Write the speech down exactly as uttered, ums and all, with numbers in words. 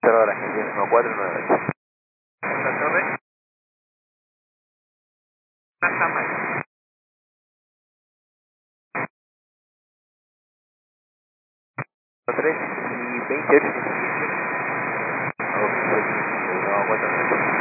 Cerro de la Argentina, no, cuatro nueve ocho. La torre. Hasta más. tres y veintiocho. Ok, no, cuatro nueve ocho.